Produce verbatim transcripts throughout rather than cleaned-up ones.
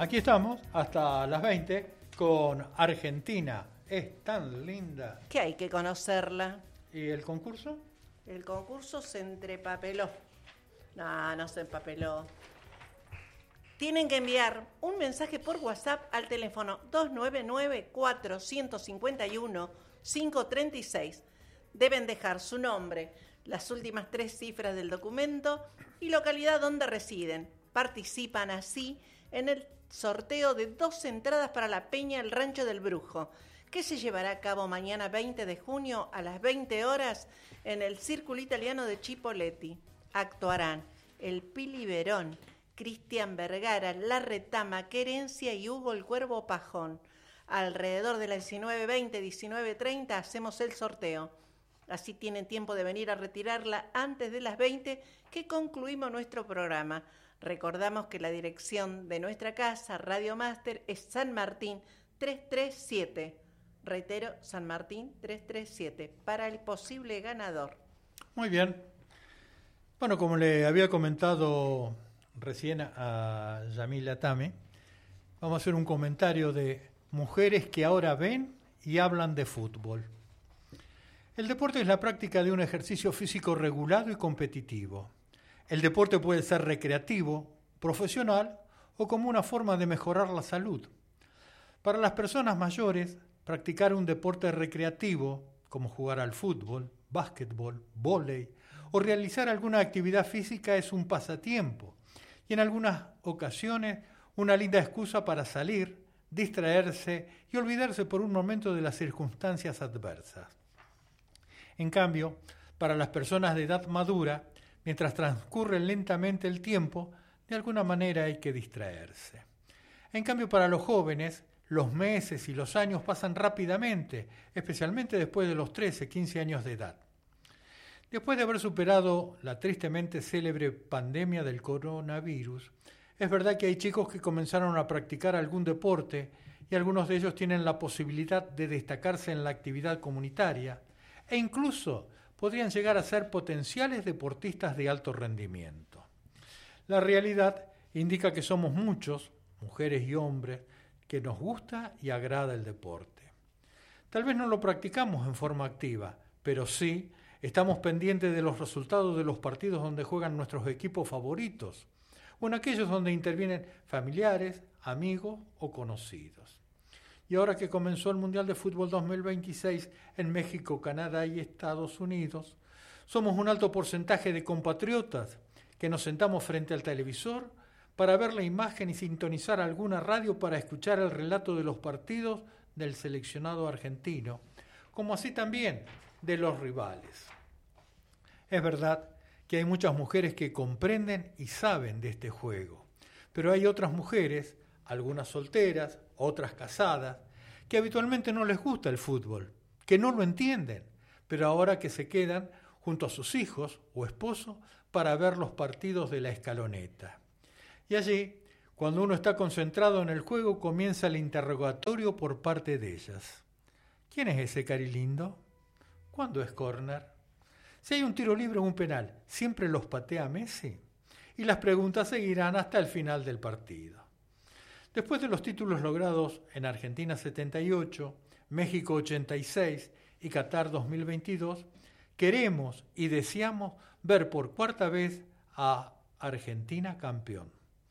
aquí estamos hasta las veinte con Argentina. Es tan linda. Que hay que conocerla. ¿Y el concurso? El concurso se entrepapeló. No, no se empapeló. Tienen que enviar un mensaje por WhatsApp al teléfono dos nueve nueve, cuatro cinco uno, cinco tres seis. Deben dejar su nombre, las últimas tres cifras del documento y localidad donde residen. Participan así en el sorteo de dos entradas para la Peña El Rancho del Brujo, que se llevará a cabo mañana veinte de junio a las veinte horas en el Círculo Italiano de Chipoleti. Actuarán el Pili Verón, Cristian Vergara, La Retama, Querencia y Hugo el Cuervo Pajón. Alrededor de las diecinueve veinte, diecinueve treinta hacemos el sorteo. Así tienen tiempo de venir a retirarla antes de las veinte que concluimos nuestro programa. Recordamos que la dirección de nuestra casa, Radio Máster, es San Martín trescientos treinta y siete. Reitero, San Martín trescientos treinta y siete, para el posible ganador. Muy bien. Bueno, como le había comentado recién a Yamila Tame, vamos a hacer un comentario de mujeres que ahora ven y hablan de fútbol. El deporte es la práctica de un ejercicio físico regulado y competitivo. El deporte puede ser recreativo, profesional o como una forma de mejorar la salud. Para las personas mayores, practicar un deporte recreativo, como jugar al fútbol, básquetbol, vóley o realizar alguna actividad física es un pasatiempo y en algunas ocasiones una linda excusa para salir, distraerse y olvidarse por un momento de las circunstancias adversas. En cambio, para las personas de edad madura, mientras transcurre lentamente el tiempo, de alguna manera hay que distraerse. En cambio, para los jóvenes, los meses y los años pasan rápidamente, especialmente después de los trece, quince años de edad. Después de haber superado la tristemente célebre pandemia del coronavirus, es verdad que hay chicos que comenzaron a practicar algún deporte y algunos de ellos tienen la posibilidad de destacarse en la actividad comunitaria e incluso podrían llegar a ser potenciales deportistas de alto rendimiento. La realidad indica que somos muchos, mujeres y hombres, que nos gusta y agrada el deporte. Tal vez no lo practicamos en forma activa, pero sí estamos pendientes de los resultados de los partidos donde juegan nuestros equipos favoritos, o en aquellos donde intervienen familiares, amigos o conocidos. Y ahora que comenzó el Mundial de Fútbol dos mil veintiséis en México, Canadá y Estados Unidos, somos un alto porcentaje de compatriotas que nos sentamos frente al televisor para ver la imagen y sintonizar alguna radio para escuchar el relato de los partidos del seleccionado argentino, como así también de los rivales. Es verdad que hay muchas mujeres que comprenden y saben de este juego, pero hay otras mujeres, algunas solteras, otras casadas, que habitualmente no les gusta el fútbol, que no lo entienden, pero ahora que se quedan junto a sus hijos o esposos para ver los partidos de la escaloneta. Y allí, cuando uno está concentrado en el juego, comienza el interrogatorio por parte de ellas. ¿Quién es ese cari lindo? ¿Cuándo es córner? Si hay un tiro libre o un penal, ¿siempre los patea Messi? Y las preguntas seguirán hasta el final del partido. Después de los títulos logrados en Argentina setenta y ocho, México ochenta y seis y Qatar dos mil veintidós, queremos y deseamos ver por cuarta vez a Argentina campeón.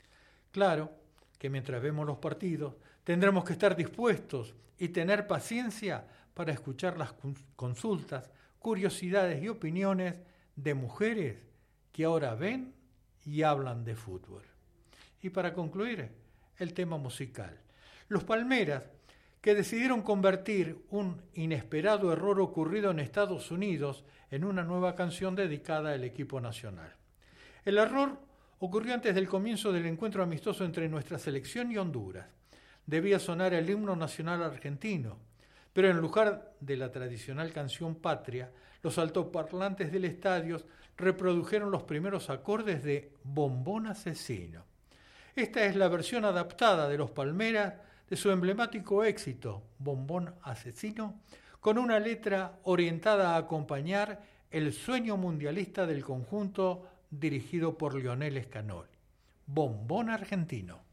Claro que mientras vemos los partidos tendremos que estar dispuestos y tener paciencia para escuchar las consultas, curiosidades y opiniones de mujeres que ahora ven y hablan de fútbol. Y para concluir, el tema musical. Los Palmeras, que decidieron convertir un inesperado error ocurrido en Estados Unidos en una nueva canción dedicada al equipo nacional. El error ocurrió antes del comienzo del encuentro amistoso entre nuestra selección y Honduras. Debía sonar el himno nacional argentino, pero en lugar de la tradicional canción patria, los altoparlantes del estadio reprodujeron los primeros acordes de Bombón Asesino. Esta es la versión adaptada de los Palmeras de su emblemático éxito, Bombón Asesino, con una letra orientada a acompañar el sueño mundialista del conjunto dirigido por Lionel Scaloni. Bombón Argentino.